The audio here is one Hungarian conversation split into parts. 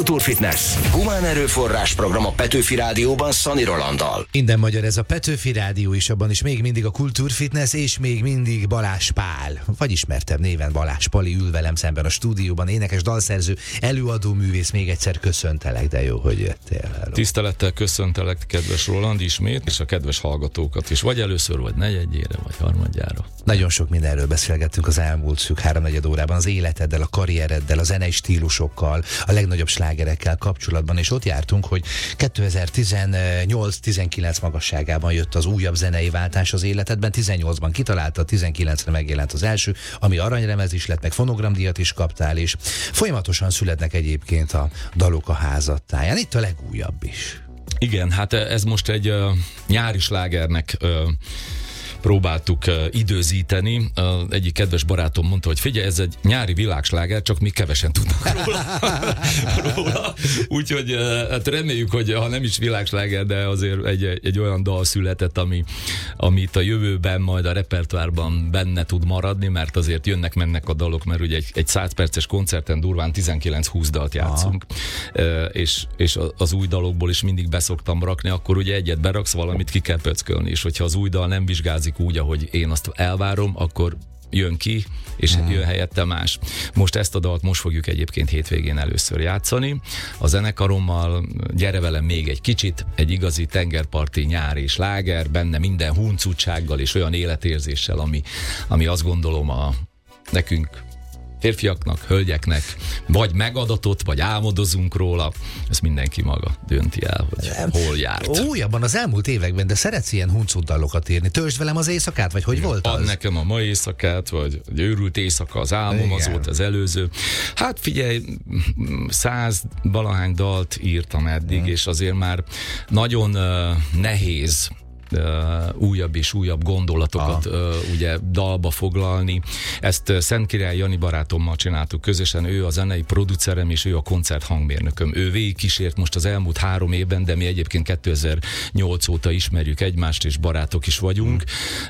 Kultúrfitness. Humán erőforrás program a Petőfi Rádióban Szani Rolanddal. Minden magyar, ez a Petőfi Rádió is, abban is még mindig a Kultúrfitness, és még mindig Balázs Pál, vagy ismertebb néven Balázs Pali ül velem szemben a stúdióban, énekes, dalszerző, előadó művész. Még egyszer köszöntelek, de jó, hogy jöttél. Hello. Tisztelettel köszöntelek, kedves Roland, ismét, és a kedves hallgatókat is, vagy először, vagy negyedjére, vagy harmadjára. Nagyon sok mindenről beszélgettünk az elmúlt szűk 3-4 órában, az életeddel, a karriereddel, a zenei stílusokkal, a legnagyobb slágerekkel kapcsolatban, és ott jártunk, hogy 2018-19 magasságában jött az újabb zenei váltás az életedben, 18-ban kitaláltad, 19-re megjelent az első, ami aranylemez is lett, meg fonogramdíjat is kaptál, és folyamatosan születnek egyébként a dalok a házadtáján. Itt a legújabb is. Igen, hát ez most egy nyári slágernek próbáltuk időzíteni. Egyik kedves barátom mondta, hogy figyelj, ez egy nyári világsláger, csak mi kevesen tudnak róla. Úgyhogy hát reméljük, hogy ha nem is világsláger, de azért egy olyan dal született, amit a jövőben majd a repertoárban benne tud maradni, mert azért jönnek-mennek a dalok, mert ugye egy 100 perces koncerten durván 19-20 dalt játszunk, és az új dalokból is mindig beszoktam rakni, akkor ugye egyet beraksz, valamit ki kell pöckölni, és hogyha az új dal nem vizsgázik úgy, ahogy én azt elvárom, akkor jön ki, és jön helyette más. Most ezt a dalt most fogjuk egyébként hétvégén először játszani. A zenekarommal, gyere velem még egy kicsit, egy igazi tengerparti nyári sláger, benne minden huncutsággal és olyan életérzéssel, ami azt gondolom nekünk férfiaknak, hölgyeknek, vagy megadatott, vagy álmodozunk róla, ezt mindenki maga dönti el, hogy hol járt. Újabban az elmúlt években, de szeretsz ilyen huncut dalokat írni. Töltsd velem az éjszakát, vagy hogy volt az? Ad nekem a mai éjszakát, vagy egy őrült éjszaka az álmom, igen. Az volt az előző. Hát figyelj, 100 valahány dalt írtam eddig, és azért már nagyon nehéz újabb és újabb gondolatokat ugye dalba foglalni. Ezt Szentkirály Jani barátommal csináltuk közösen, ő a zenei producerem és ő a koncert hangmérnököm. Ő végigkísért most az elmúlt 3 évben, de mi egyébként 2008 óta ismerjük egymást, és barátok is vagyunk.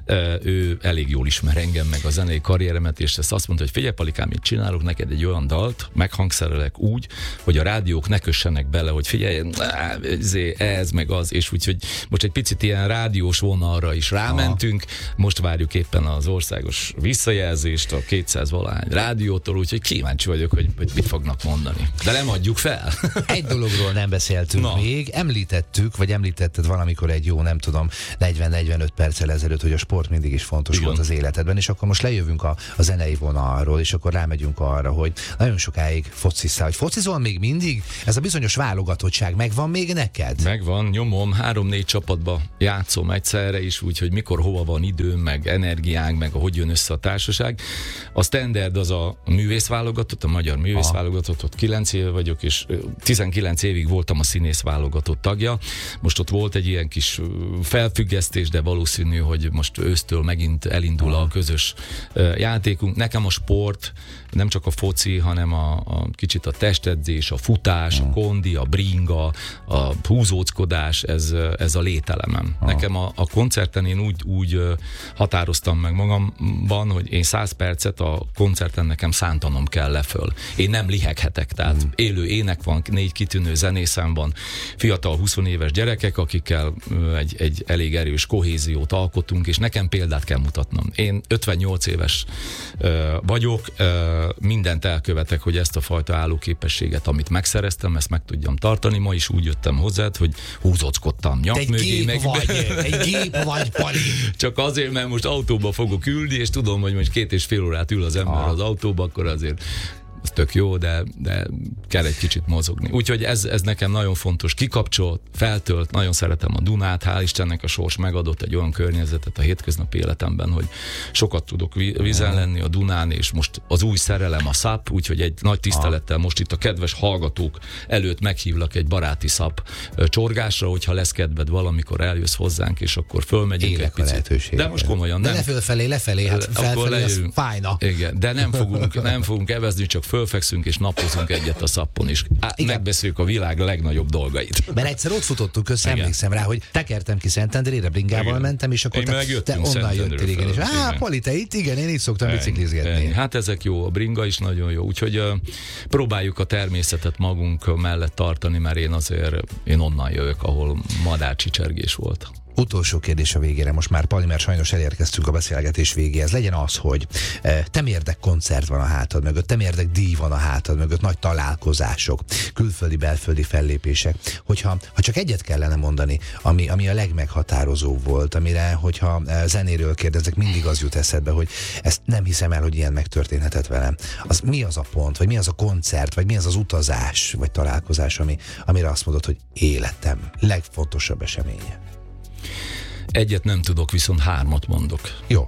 Ő elég jól ismer engem, meg a zenei karrieremet, és ezt azt mondta, hogy figyelj Palikám, én csinálok neked egy olyan dalt, meghangszerelek úgy, hogy a rádiók ne kössenek bele, hogy figyelj, ez meg az, és úgyhogy most egy picit ilyen rádiós vonalra is rámentünk. Most várjuk éppen az országos visszajelzést a 200 valahány rádiótól, úgyhogy kíváncsi vagyok, hogy mit fognak mondani. De nem adjuk fel. Egy dologról nem beszéltünk még. Említetted valamikor egy jó, nem tudom, 40-45 perccel ezelőtt, hogy a sport mindig is fontos volt az életedben, és akkor most lejövünk a zenei vonalról, és akkor rámegyünk arra, hogy nagyon sokáig focisztál. Hogy focizol még mindig? Ez a bizonyos válogatottság megvan még neked? Megvan, nyomom, 3-4 csapatba játszom egyszerre is, úgyhogy mikor, hova van időm, meg energiánk, meg hogy jön össze a társaság. A standard az a művészválogatott, a magyar művészválogatott, ott 9 éve vagyok, és 19 évig voltam a színészválogatott tagja. Most ott volt egy ilyen kis felfüggesztés, de valószínű, hogy most ősztől megint elindul a közös játékunk. Nekem a sport, nem csak a foci, hanem a kicsit a testedzés, a futás, a kondi, a bringa, a húzóckodás, ez a lételemem. Nekem a koncerten én úgy határoztam meg magamban, hogy én 100 percet a koncerten nekem szántanom kell leföl. Én nem liheghetek, tehát élő ének van, 4 kitűnő zenészem van, fiatal 20 éves gyerekek, akikkel egy elég erős kohéziót alkotunk, és nekem példát kell mutatnom. Én 58 éves vagyok, mindent elkövetek, hogy ezt a fajta állóképességet, amit megszereztem, ezt meg tudjam tartani. Ma is úgy jöttem hozzád, hogy húzóckodtam nyak mögé, egy gép vagy, Pali. Csak azért, mert most autóba fogok ülni, és tudom, hogy most 2,5 órát ül az ember az autóba, akkor azért ez tök jó, de kell egy kicsit mozogni. Úgyhogy ez nekem nagyon fontos. Kikapcsol, feltölt, nagyon szeretem a Dunát, hál' Istennek a sors megadott egy olyan környezetet a hétköznapi életemben, hogy sokat tudok vízen lenni a Dunán, és most az új szerelem a SZAP, úgyhogy egy nagy tisztelettel most itt a kedves hallgatók előtt meghívlak egy baráti SZAP csorgásra, hogyha lesz kedved valamikor eljössz hozzánk, és akkor fölmegyünk egy picit. De most komolyan nem. De ne fölfelé, lefelé, hát felfelé az fájna. Igen, de nem fogunk evezni, csak fölfekszünk és napozunk egyet a szappon is. Megbeszéljük a világ legnagyobb dolgait. Mert egyszer ott futottunk össze, emlékszem rá, hogy tekertem ki Szentendrére, bringával mentem, és akkor te onnan jöttél, igen. És Pali, te itt, igen, én itt szoktam biciklizgetni. Hát ezek jó, a bringa is nagyon jó, úgyhogy próbáljuk a természetet magunk mellett tartani, mert én onnan jövök, ahol madárcsicsergés volt. Utolsó kérdés a végére, most már Pali, mert sajnos elérkeztünk a beszélgetés végéhez. Legyen az, hogy temérdek koncert van a hátad mögött, temérdek díj van a hátad mögött, nagy találkozások, külföldi, belföldi fellépések. Ha csak egyet kellene mondani, ami a legmeghatározóbb volt, amire, hogyha zenéről kérdezek, mindig az jut eszedbe, hogy ezt nem hiszem el, hogy ilyen megtörténhetett velem. Az mi az a pont, vagy mi az a koncert, vagy mi az az utazás, vagy találkozás, amire azt mondod, hogy életem legfontosabb eseménye? Egyet nem tudok, viszont 3 mondok. Jó.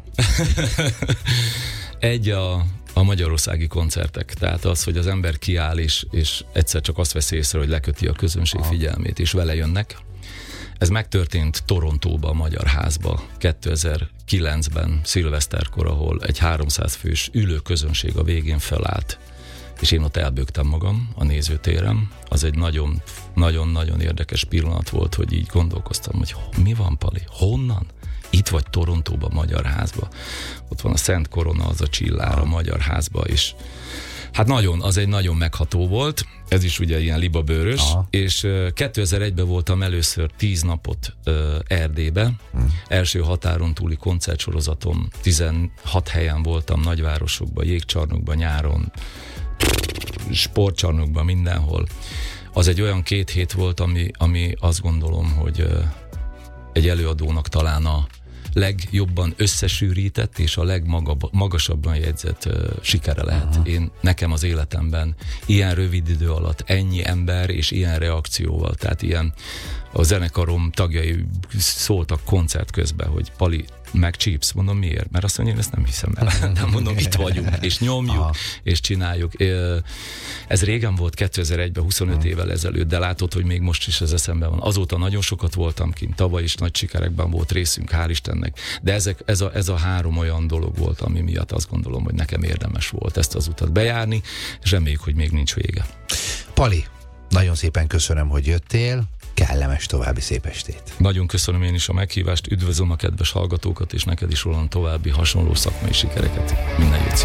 Egy a magyarországi koncertek. Tehát az, hogy az ember kiáll, és egyszer csak azt veszi észre, hogy leköti a közönség figyelmét, és vele jönnek. Ez megtörtént Torontóba, a Magyar Házba 2009-ben, szilveszterkor, ahol egy 300 fős ülő közönség a végén felállt, és én ott elbögtem magam a nézőtéren. Az egy nagyon-nagyon érdekes pillanat volt, hogy így gondolkoztam, hogy mi van, Pali, honnan? Itt vagy Torontóban, Magyar Házba. Ott van a Szent Korona, az a csillár a Magyar Házba, és hát az egy nagyon megható volt. Ez is ugye ilyen libabőrös, és 2001-ben voltam először 10 napot Erdélybe. Első határon túli koncertsorozatom, 16 helyen voltam, nagyvárosokban, jégcsarnokban, nyáron, sportcsarnokban, mindenhol. Az egy olyan 2 hét volt, ami azt gondolom, hogy egy előadónak talán a legjobban összesűrített és a legmagasabban jegyzett sikere lehet. Nekem az életemben ilyen rövid idő alatt ennyi ember és ilyen reakcióval, tehát ilyen a zenekarom tagjai szóltak koncert közben, hogy Pali, megcsípsz, mondom miért? Mert azt mondja, én ezt nem hiszem el. Nem mondom, itt vagyunk, és nyomjuk, és csináljuk. Ez régen volt, 2001-ben, 25 évvel ezelőtt, de látod, hogy még most is ez eszemben van. Azóta nagyon sokat voltam kint, tavaly is nagy sikerekben volt részünk, hál' Istennek. De ez a 3 olyan dolog volt, ami miatt azt gondolom, hogy nekem érdemes volt ezt az utat bejárni, és reméljük, hogy még nincs vége. Pali, nagyon szépen köszönöm, hogy jöttél. Kellemes további szép estét. Nagyon köszönöm én is a meghívást, üdvözlöm a kedves hallgatókat, és neked is, Roland, további hasonló szakmai sikereket. Minden jót.